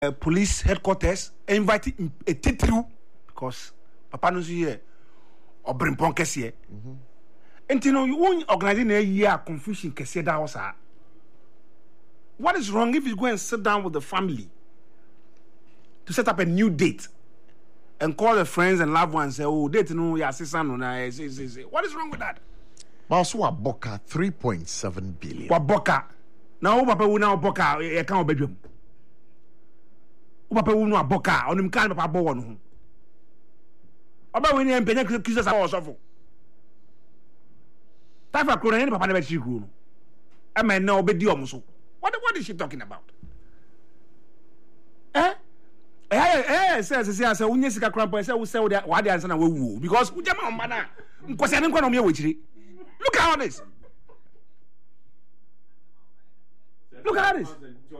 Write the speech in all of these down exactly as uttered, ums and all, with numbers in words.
uh, police headquarters, invited a titru because Papa knows here or bring ponkes here. And you know, you won't organize a year confusion. What is wrong if you go and sit down with the family to set up a new date and call the friends and loved ones and say, oh, date no, yeah, sister, no, what is wrong with that? Also, Waboka three point seven billion. Waboka. Now, Papa will now boka a can't bedroom. Papa will not boka on him can't papa born. About when you and Penny kisses our sofa. Typha couldn't papa never see you. I may know be diomuso. What what is she talking about? Eh? Eh, eh, says, says, says, when you see a cramp, I say, we say, why the answer will woo because we jam on mana. Because I didn't come on here with you. Look at all this. Look at this.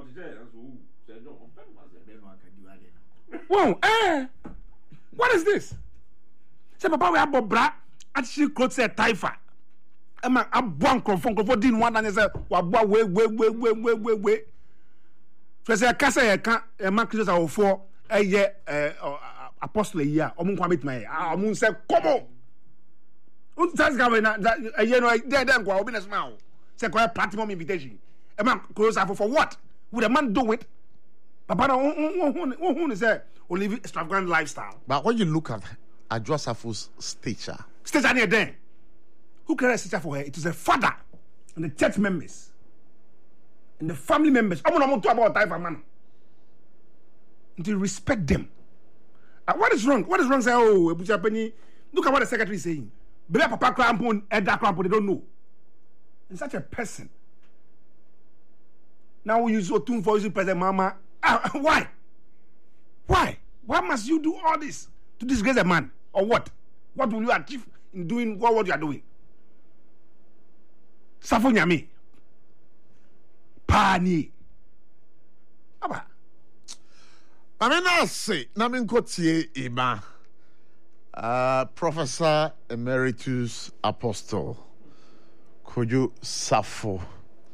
Whoa, eh? What is this? Say, Papa, we have bra and she could say Taifa. I'm a one confirm for didn't want and say, what way, way, way, way, way, way, way. So I say, I can't say I can't, a man Christmas or four, a year, apostle a year, or moon commit my, I moon say, come on. That's going that you know, they don't go business now. Say, quite platinum invitation. A man close up for what? Would a man do it? Papa, who is there? Only extravagant lifestyle. But when you look at Adwosafo's stature, stature near there. Who cares stature for her? It is a father and the church members and the family members. I'm not talking about type of man. To respect them. Uh, what is wrong? What is wrong? Say, oh, look at what the secretary is saying. Baby, Papa crampon, Edda crampon, they don't know. And such a person. Now we use so tune for you, President Mama. Uh, why? Why? Why must you do all this to disgrace a man? Or what? What will you achieve in doing what, what you are doing? Safonyami. Pani. Aba. Amena say, Namin Kotie Iba. Uh, Professor Emeritus Apostle Kojo Safo.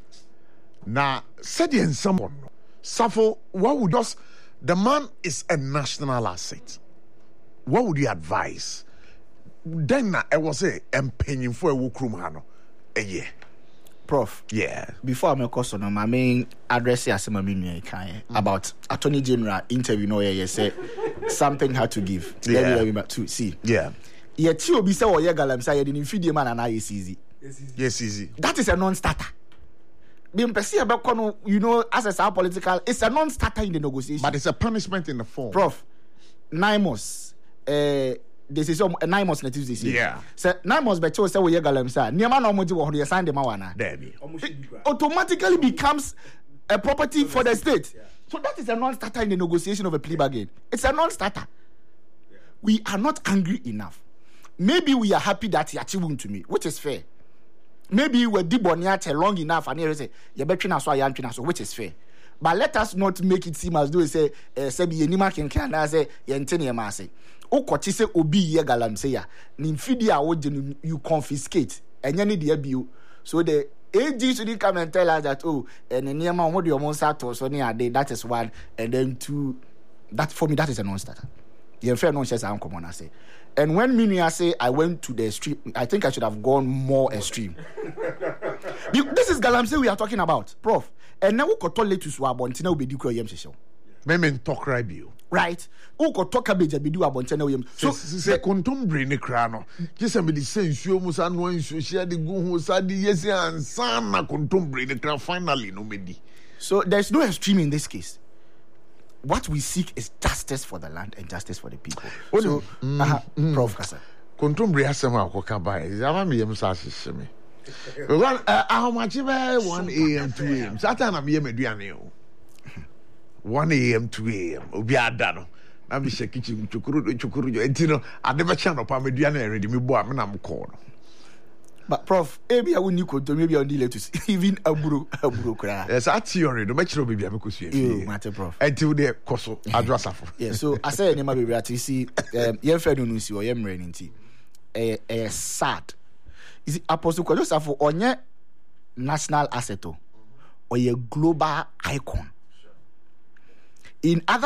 Now, said in someone, Safo, what would us? The man is a national asset. What would you advise? Then I was a empaying for a workroom hano a year. Prof. Yeah. Before I make question on my main address, as my mean about Attorney General interview. No, yeah, say something had to give. Yeah. Let me to see. Yeah. Yet you be say or yeah galam say you didn't feed the man and I is easy. Yes, easy. That is a non-starter. Being perceived about you know as a sound political, it's a non-starter in the negotiation. But it's a punishment in the form. Prof. Nine months. Uh, This is a nine months native this year. Yeah. So nine months by choice we galam sa. Niama no moji wo sign the mawana. Automatically becomes a property for the state. Yeah. So that is a non-starter in the negotiation of a plea bargain. It's a non-starter. Yeah. We are not angry enough. Maybe we are happy that he achieved to me, which is fair. Maybe we were deboniate long enough and he say you better na so I am so, which is fair. But let us not make it seem as though we say sebi enima ken kan na say yentene ma say. Okochi say obi ye galam say ya nimfidi a wo you confiscate enye ne de abio so the A G should come and tell us that oh and niema wo de omo sato so ne ade that is one and then two that for me that is a non-starter. The fair non shares am common I say. And when me say I went to the extreme, I think I should have gone more extreme. This is galamsey we are talking about, Prof. And now we could talk lettuce wa bontina we do yem session. Memen talk radio. Right. Who could talk cabbage and be do bontina yem. So say contumbre ne crano. Just a bit sense you must know in share the go who said yes and sana contumbre ne crano finally no medi. So there's no extreme in this case. What we seek is justice for the land and justice for the people. Oh, so, mm, uh, mm. Prof Kasa. Contumbre has some of Kokabai. Zama me am sassy me. Well, how much one a m, two a m. Satan, I'm here, Mediano. one a m, two a m. Obiadano. I'm the kitchen, Chukuru, Chukuru, and Tino. I never channel Parmediana already. Me boy, I'm a call. But Prof, maybe I wouldn't could maybe on the lettuce, even a bro, a bro cry. Yes, I theory, no matter what, because you matter, Prof. Until the Koso, Adwosafu. Yeah, so I say, Nema baby, at see, um, Yen Fedunusi or Yem Reninti, a a sad. Is it Apostle Adwosafu on your national asset or your global icon? in other